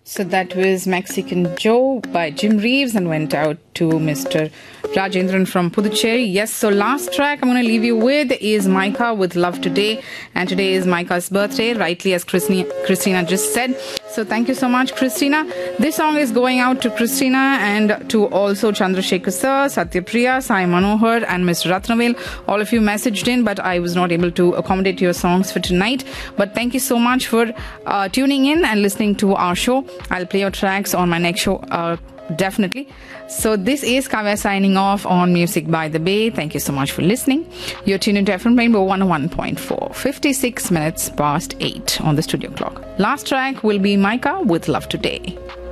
So that was Mexican Joe by Jim Reeves and went out to Mr. Rajendran from Puducherry. Yes, so last track I'm going to leave you with is Micah with Love Today. And today is Micah's birthday, rightly as Christina just said. So thank you so much, Christina. This song is going out to Christina and to also Chandrasekhar Sir, Satyapriya, Sai Manohar and Ms. Ratnavel. All of you messaged in, but I was not able to accommodate your songs for tonight. But thank you so much for tuning in and listening to our show. I'll play your tracks on my next show, definitely. So this is Kavya signing off on Music by the Bay. Thank you so much for listening. You're tuned into FM Rainbow 101.4, 56 minutes past 8 on the studio clock. Last track will be Micah with Love Today.